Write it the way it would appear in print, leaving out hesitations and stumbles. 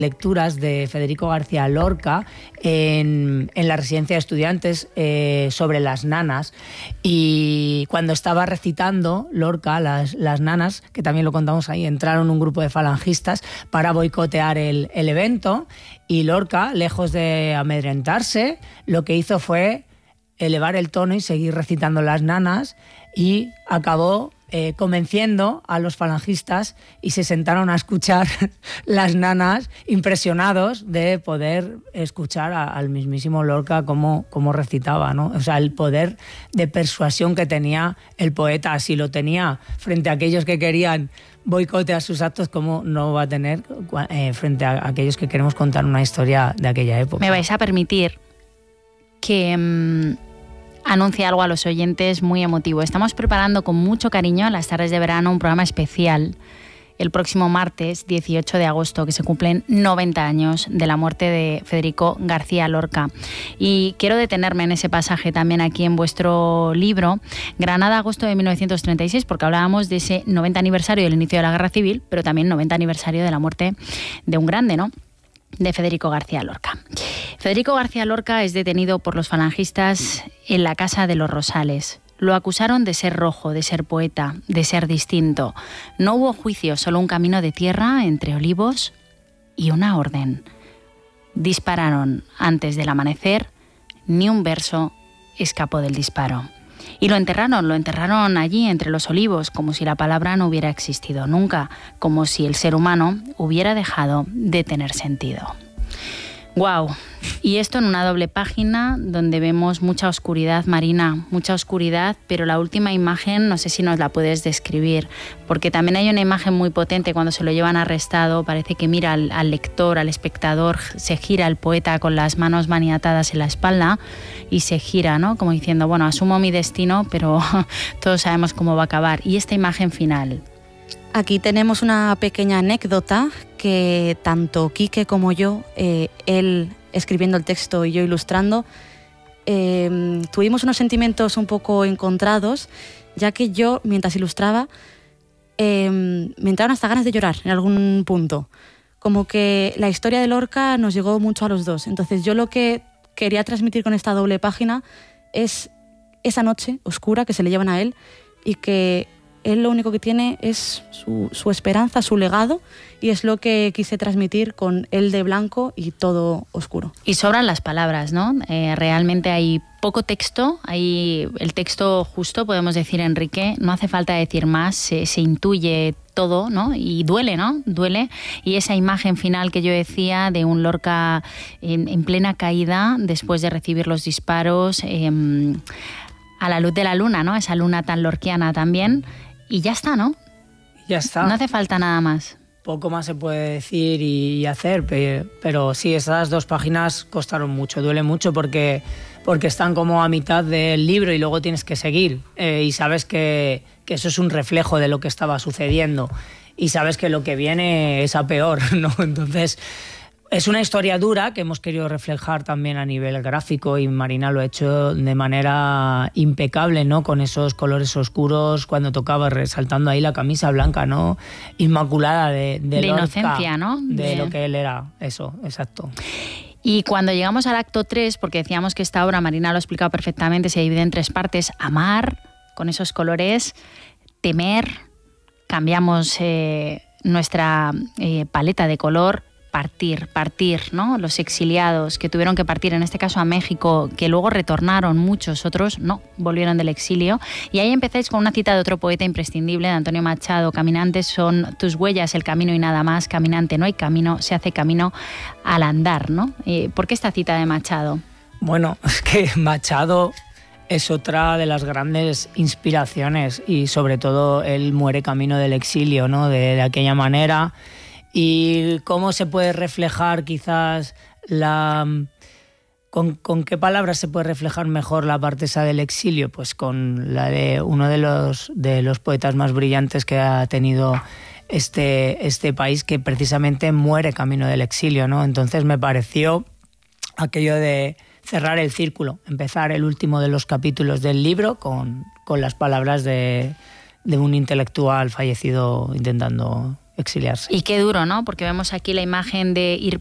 lecturas de Federico García Lorca en la residencia de estudiantes sobre las nanas, y cuando estaba recitando Lorca las nanas, que también lo contamos ahí, entraron un grupo de falangistas para boicotear el evento, y Lorca, lejos de amedrentarse, lo que hizo fue elevar el tono y seguir recitando las nanas, y acabó convenciendo a los falangistas, y se sentaron a escuchar las nanas, impresionados de poder escuchar al mismísimo Lorca cómo recitaba, ¿no? O sea, el poder de persuasión que tenía el poeta. Si lo tenía frente a aquellos que querían boicotear sus actos, ¿cómo no va a tener frente a aquellos que queremos contar una historia de aquella época? Me vais a permitir que anuncie algo a los oyentes muy emotivo. Estamos preparando con mucho cariño en las tardes de verano un programa especial el próximo martes 18 de agosto, que se cumplen 90 años de la muerte de Federico García Lorca. Y quiero detenerme en ese pasaje también aquí en vuestro libro, Granada, agosto de 1936, porque hablábamos de ese 90 aniversario del inicio de la Guerra Civil, pero también 90 aniversario de la muerte de un grande, ¿no?, de Federico García Lorca. Federico García Lorca es detenido por los falangistas en la Casa de los Rosales. Lo acusaron de ser rojo, de ser poeta, de ser distinto. No hubo juicio, solo un camino de tierra entre olivos y una orden. Dispararon antes del amanecer, ni un verso escapó del disparo. Y lo enterraron allí entre los olivos, como si la palabra no hubiera existido nunca, como si el ser humano hubiera dejado de tener sentido. ¡Guau! Y esto en una doble página donde vemos mucha oscuridad, Marina, mucha oscuridad, pero la última imagen no sé si nos la puedes describir, porque también hay una imagen muy potente cuando se lo llevan arrestado, parece que mira al lector, al espectador, se gira el poeta con las manos maniatadas en la espalda y se gira, ¿no?, como diciendo, bueno, asumo mi destino, pero todos sabemos cómo va a acabar. Y esta imagen final. Aquí tenemos una pequeña anécdota que tanto Quique como yo, él escribiendo el texto y yo ilustrando, tuvimos unos sentimientos un poco encontrados, ya que yo, mientras ilustraba, me entraron hasta ganas de llorar en algún punto. Como que la historia de Lorca nos llegó mucho a los dos. Entonces yo lo que quería transmitir con esta doble página es esa noche oscura que se le llevan a él, y que él lo único que tiene es su esperanza, su legado, y es lo que quise transmitir con él de blanco y todo oscuro. Y sobran las palabras, ¿no? Realmente hay poco texto, hay el texto justo, podemos decir, Enrique, no hace falta decir más, se intuye todo, ¿no? Y duele, ¿no? Duele. Y esa imagen final que yo decía de un Lorca en plena caída, después de recibir los disparos, a la luz de la luna, ¿no? Esa luna tan lorquiana también. Y ya está, ¿no? Ya está. No hace falta nada más. Poco más se puede decir y hacer, pero sí, esas dos páginas costaron mucho, duele mucho porque están como a mitad del libro y luego tienes que seguir, y sabes que eso es un reflejo de lo que estaba sucediendo y sabes que lo que viene es a peor, ¿no? Entonces es una historia dura que hemos querido reflejar también a nivel gráfico, y Marina lo ha hecho de manera impecable, ¿no? Con esos colores oscuros cuando tocaba, resaltando ahí la camisa blanca, ¿no? Inmaculada de Lorca, inocencia, ¿no? De lo que él era, eso, exacto. Y cuando llegamos al acto 3, porque decíamos que esta obra, Marina lo ha explicado perfectamente, se divide en 3 partes: amar, con esos colores; temer, cambiamos nuestra paleta de color; partir, ¿no? Los exiliados que tuvieron que partir, en este caso a México, que luego retornaron, muchos otros no, volvieron del exilio. Y ahí empezáis con una cita de otro poeta imprescindible, de Antonio Machado: caminantes son tus huellas, el camino y nada más; caminante no hay camino, se hace camino al andar, ¿no? ¿Por qué esta cita de Machado? Bueno, es que Machado es otra de las grandes inspiraciones, y sobre todo él muere camino del exilio, ¿no? De aquella manera. Y cómo se puede reflejar quizás ¿Con qué palabras se puede reflejar mejor la parte esa del exilio? Pues con la de uno de los poetas más brillantes que ha tenido este país, que precisamente muere camino del exilio, ¿no? Entonces me pareció aquello de cerrar el círculo, empezar el último de los capítulos del libro con las palabras de un intelectual fallecido intentando exiliarse. Y qué duro, ¿no? Porque vemos aquí la imagen de ir